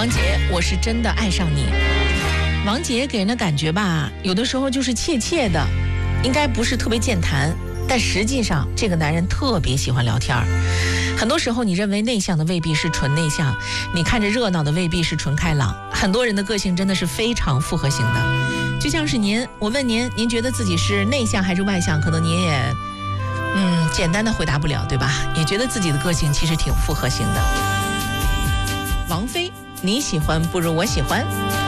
王杰，我是真的爱上你。王杰给人的感觉吧，有的时候就是怯怯的，应该不是特别健谈，但实际上这个男人特别喜欢聊天。很多时候你认为内向的未必是纯内向，你看着热闹的未必是纯开朗。很多人的个性真的是非常复合型的，就像是您，我问您，您觉得自己是内向还是外向？可能您也简单的回答不了，对吧？也觉得自己的个性其实挺复合型的。王菲，你喜欢不如我喜欢。